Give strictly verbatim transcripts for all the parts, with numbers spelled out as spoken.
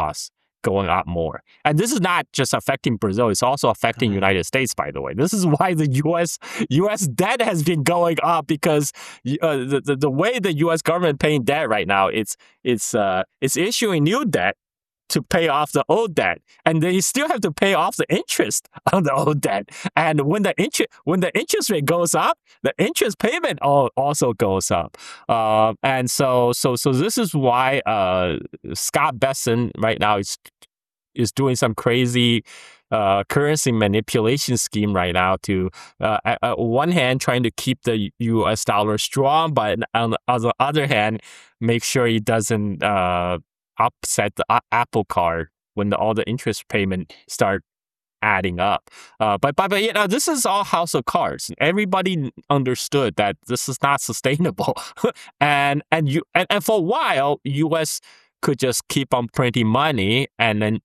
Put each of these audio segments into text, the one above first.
costs going up more. And this is not just affecting Brazil, it's also affecting mm-hmm. United States, by the way. This is why the U S U S debt has been going up, because uh, the, the the way the U S government paying debt right now, it's it's uh it's issuing new debt to pay off the old debt, and they still have to pay off the interest on the old debt. And when the interest when the interest rate goes up, the interest payment also goes up. Uh, and so so so this is why uh, Scott Bessent right now is is doing some crazy uh, currency manipulation scheme right now to, uh, on one hand, trying to keep the U S dollar strong, but on the other hand, make sure it doesn't Uh, upset the uh, Apple Card when the, all the interest payment start adding up. Uh, but, but, but, you know, this is all house of cards. Everybody understood that this is not sustainable. and and you and, and for a while, U S could just keep on printing money and then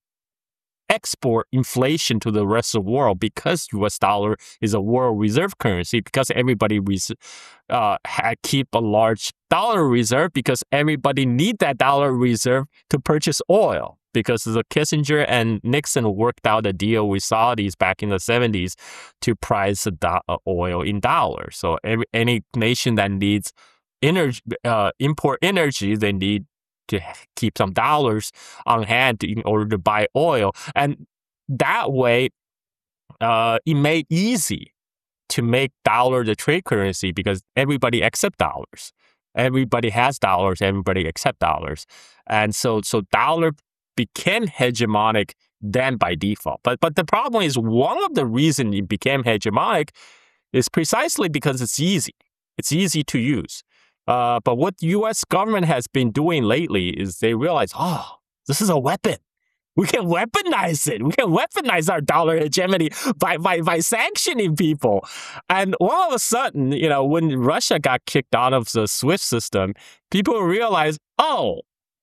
export inflation to the rest of the world, because U S dollar is a world reserve currency, because everybody res- uh, keep a large dollar reserve, because everybody need that dollar reserve to purchase oil, because the Kissinger and Nixon worked out a deal with Saudis back in the seventies to price the do- oil in dollars. So every, any nation that needs energy, uh, import energy, they need to keep some dollars on hand in order to buy oil. And that way, uh, it made easy to make dollar the trade currency, because everybody accept dollars. Everybody has dollars, everybody accept dollars. And so so dollar became hegemonic then by default. But but the problem is, one of the reasons it became hegemonic is precisely because it's easy. It's easy to use. Uh, but what the U S government has been doing lately is they realize, oh, this is a weapon. We can weaponize it. We can weaponize our dollar hegemony by, by, by sanctioning people. And all of a sudden, you know, when Russia got kicked out of the SWIFT system, people realize, oh,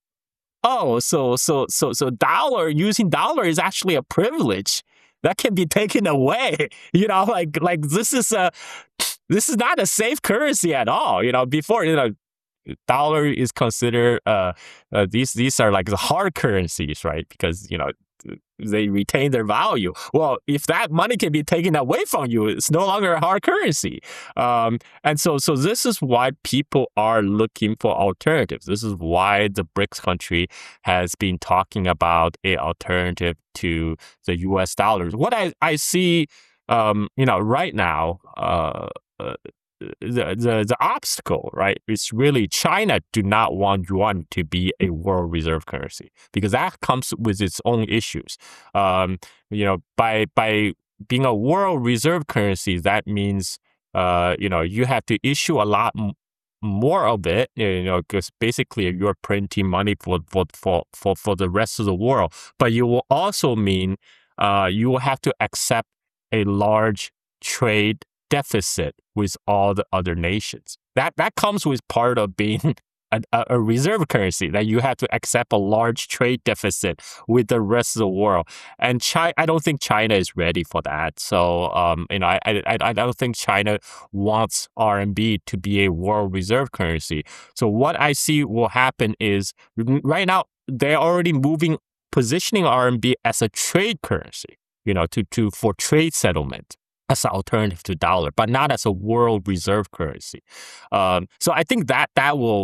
oh, so so so so dollar, using dollar is actually a privilege that can be taken away. You know, like like this is a this is not a safe currency at all. You know, before, you know, dollar is considered uh, uh these these are like the hard currencies, right? Because, you know, they retain their value. Well, if that money can be taken away from you, it's no longer a hard currency. Um, and so, so this is why people are looking for alternatives. This is why the BRICS country has been talking about a alternative to the U S dollars. What I, I see, um, you know, right now, uh, uh, The, the the obstacle, right, is really China do not want yuan to be a world reserve currency, because that comes with its own issues. Um, you know, by by being a world reserve currency, that means uh, you know, you have to issue a lot m- more of it. You know, because basically you're printing money for for for for for the rest of the world. But you will also mean uh, you will have to accept a large trade deficit with all the other nations. That that comes with part of being a, a reserve currency, that you have to accept a large trade deficit with the rest of the world. And China, I don't think China is ready for that. So, um, you know, I, I I don't think China wants R M B to be a world reserve currency. So what I see will happen is, right now they're already moving, positioning R M B as a trade currency, you know, to to for trade settlement, as an alternative to dollar, but not as a world reserve currency. Um, so I think that that will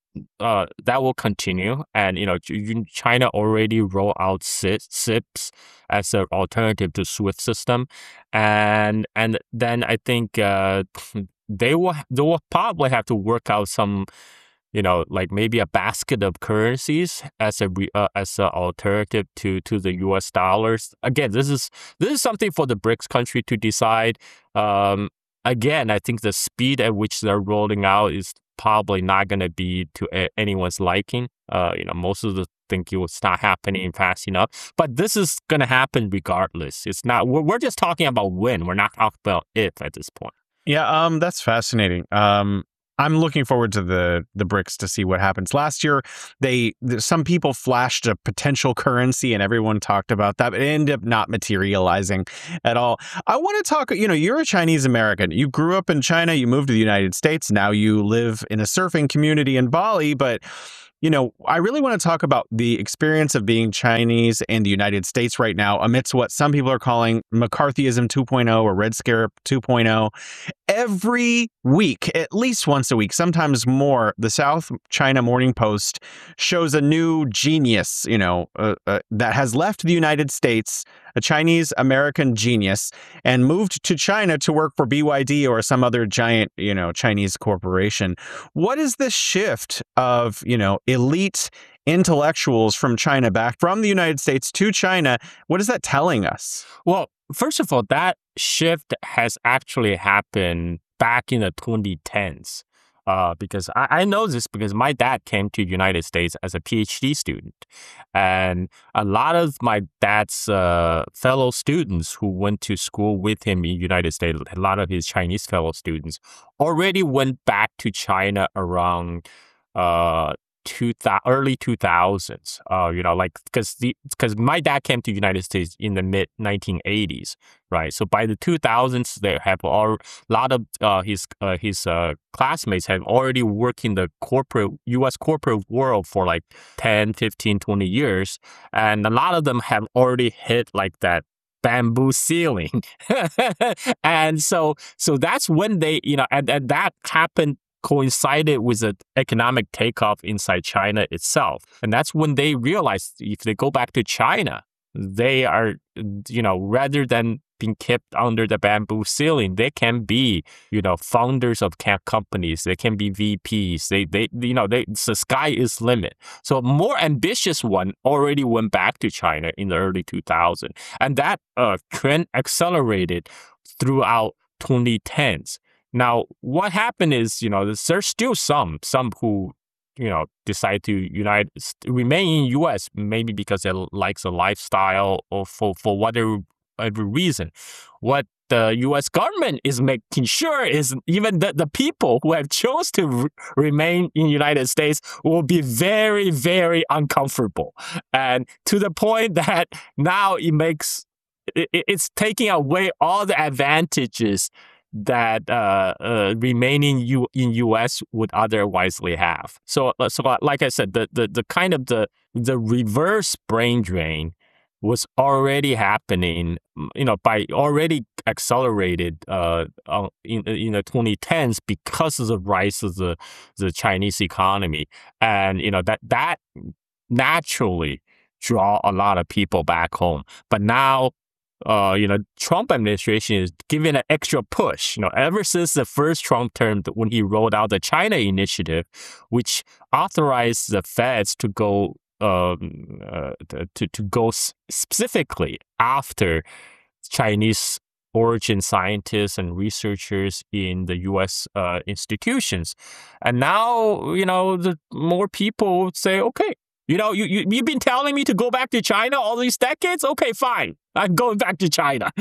uh, that will continue, and you know, China already rolled out S I P S as an alternative to SWIFT system, and and then I think uh, they will they will probably have to work out some, you know, like maybe a basket of currencies as a uh, as an alternative to to the U S dollars. Again, this is this is something for the BRICS country to decide. Um, again, I think the speed at which they're rolling out is probably not going to be to a- anyone's liking. Uh, you know, most of the think it's not happening fast enough, but this is going to happen regardless. It's not. We're, we're just talking about when. We're not talking about if at this point. Yeah, um, that's fascinating. Um. I'm looking forward to the the BRICS to see what happens. Last year, they some people flashed a potential currency, and everyone talked about that, but it ended up not materializing at all. I want to talk. You know, you're a Chinese American. You grew up in China. You moved to the United States. Now you live in a surfing community in Bali. But you know, I really want to talk about the experience of being Chinese in the United States right now amidst what some people are calling McCarthyism 2.0 or Red Scare 2.0. Every week, at least once a week, sometimes more, the South China Morning Post shows a new genius, you know, uh, uh, that has left the United States, a Chinese American genius, and moved to China to work for B Y D or some other giant, you know, Chinese corporation. What is this shift of, you know, elite intellectuals from China back from the United States to China? What is that telling us? Well, first of all, that shift has actually happened back in the twenty tens. Uh, because I, I know this because my dad came to the United States as a PhD student. And a lot of my dad's uh, fellow students who went to school with him in the United States, a lot of his Chinese fellow students, already went back to China around uh, two thousand, early two thousands. Uh, you know, like because the because my dad came to the United States in the mid nineteen eighties, right? So by the two thousands, they have all, a lot of uh, his uh, his uh, classmates have already worked in the corporate U S corporate world for like ten, fifteen, twenty years, and a lot of them have already hit like that bamboo ceiling. And so so that's when they, you know, and, and that happened coincided with the economic takeoff inside China itself. And that's when they realized if they go back to China, they are, you know, rather than being kept under the bamboo ceiling, they can be, you know, founders of camp companies. They can be V Ps. They, they, you know, they, the sky is limit. So a more ambitious one already went back to China in the early two thousands. And that uh, trend accelerated throughout twenty tens. Now, what happened is, you know, there's still some, some who, you know, decide to unite, remain in U S maybe because they likes a lifestyle or for, for whatever, whatever reason. What the U S government is making sure is even the, the people who have chose to re- remain in the United States will be very, very uncomfortable. And to the point that now it makes, it, it's taking away all the advantages that uh, uh, remaining U- in U S would otherwise have. So, uh, so like I said, the, the the kind of the the reverse brain drain was already happening, you know, by already accelerated uh, in in the twenty tens because of the rise of the the Chinese economy, and you know that that naturally draw a lot of people back home. But now, Uh, you know, Trump administration is giving an extra push. You know, ever since the first Trump term, when he rolled out the China Initiative, which authorized the feds to go um, uh, to to go specifically after Chinese origin scientists and researchers in the U S uh, institutions, and now you know the more people say, okay. You know, you, you, you've been telling me to go back to China all these decades? Okay, fine. I'm going back to China.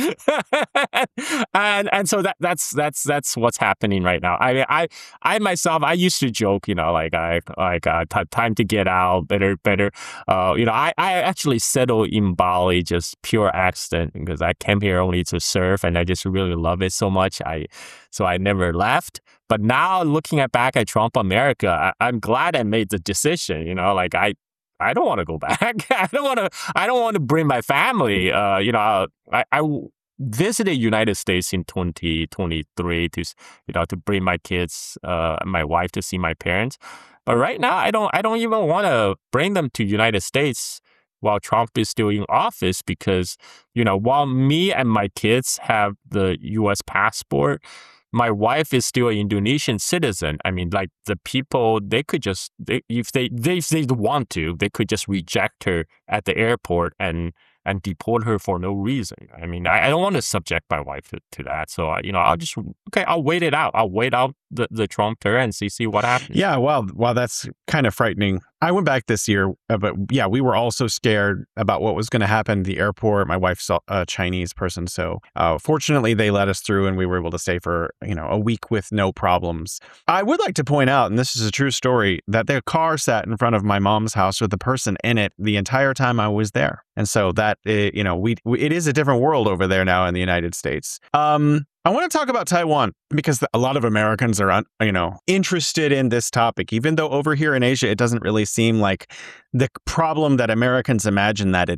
and and so that that's that's that's what's happening right now. I mean, I I myself, I used to joke, you know, like I like uh, t- time to get out, better, better. Uh, you know, I, I actually settled in Bali just pure accident because I came here only to surf and I just really love it so much. I so I never left. But now looking at back at Trump America, I, I'm glad I made the decision. You know, like I. I don't want to go back. I don't want to. I don't want to bring my family. Uh, you know, I, I visited United States in twenty twenty-three to, you know, to bring my kids, uh, my wife to see my parents. But right now, I don't. I don't even want to bring them to United States while Trump is still in office because, you know, while me and my kids have the U S passport, my wife is still an Indonesian citizen. I mean, like the people, they could just, they, if they, they, if they want to, they could just reject her at the airport and and deport her for no reason. I mean, I, I don't want to subject my wife to, to that. So, I, you know, I'll just, okay, I'll wait it out. I'll wait out the, the Trump term and see, see what happens. Yeah, well, well, that's kind of frightening. I went back this year, uh, but yeah, we were also scared about what was going to happen at the airport. My wife's a Chinese person, so uh, fortunately they let us through and we were able to stay for, you know, a week with no problems. I would like to point out, and this is a true story, that the car sat in front of my mom's house with the person in it the entire time I was there. And so that, uh, you know, we, we it is a different world over there now in the United States. Um, I want to talk about Taiwan because a lot of Americans are, you know, interested in this topic, even though over here in Asia, it doesn't really seem like the problem that Americans imagine that it